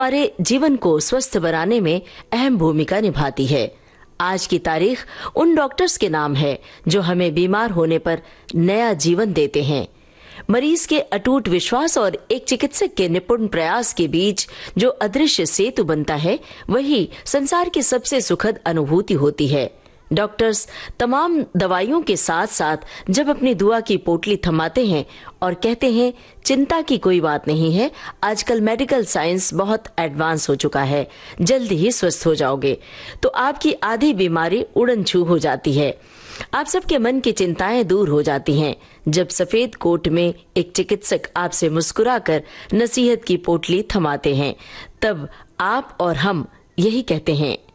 हमारे जीवन को स्वस्थ बनाने में अहम भूमिका निभाती है। आज की तारीख उन डॉक्टर्स के नाम है जो हमें बीमार होने पर नया जीवन देते हैं। मरीज के अटूट विश्वास और एक चिकित्सक के निपुण प्रयास के बीच जो अदृश्य सेतु बनता है, वही संसार की सबसे सुखद अनुभूति होती है। डॉक्टर्स तमाम दवाइयों के साथ साथ जब अपनी दुआ की पोटली थमाते हैं और कहते हैं चिंता की कोई बात नहीं है, आजकल मेडिकल साइंस बहुत एडवांस हो चुका है, जल्द ही स्वस्थ हो जाओगे, तो आपकी आधी बीमारी उड़न छू हो जाती है। आप सबके मन की चिंताएं दूर हो जाती हैं जब सफेद कोट में एक चिकित्सक आपसे मुस्कुराकर नसीहत की पोटली थमाते हैं। तब आप और हम यही कहते हैं,